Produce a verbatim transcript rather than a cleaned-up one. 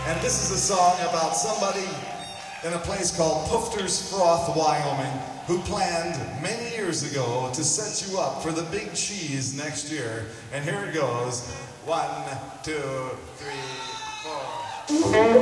And this is a song about somebody in a place called Pufter's Froth, Wyoming, who planned many years ago to set you up for the big cheese next year. And here it goes. One, two, three, four.